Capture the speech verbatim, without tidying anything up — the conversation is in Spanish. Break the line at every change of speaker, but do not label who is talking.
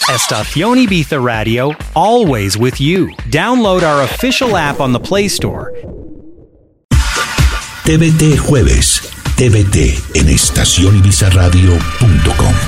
Estación Ibiza Radio, always with you. Download our official app on the Play Store.
T V T Jueves. T V T en estación ibiza radio punto com.